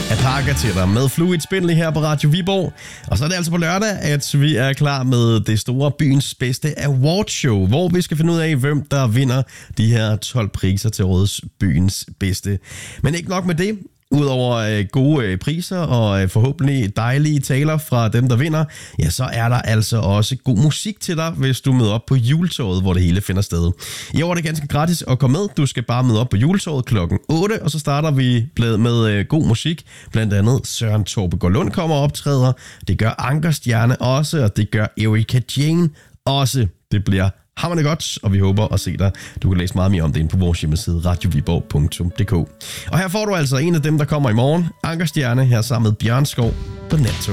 af pakker til dig med Fluid Spindly her på Radio Viborg. Og så er det altså på lørdag, at vi er klar med det store byens bedste awardshow, hvor vi skal finde ud af, hvem der vinder de her 12 priser til årets byens bedste. Men ikke nok med det. Udover gode priser og forhåbentlig dejlige taler fra dem, der vinder, ja, så er der altså også god musik til dig, hvis du møder op på juletorvet, hvor det hele finder sted. I år er det ganske gratis at komme med. Du skal bare møde op på juletorvet klokken 8, og så starter vi med god musik. Blandt andet Søren Torpe Lund kommer og optræder. Det gør Ankerstjerne også, og det gør Erika Jane også. Det bliver hamrende godt, og vi håber at se dig. Du kan læse meget mere om det inde på vores hjemmeside radioviborg.dk. Og her får du altså en af dem, der kommer i morgen. Ankerstjerne her sammen med Bjørnskov på Netto.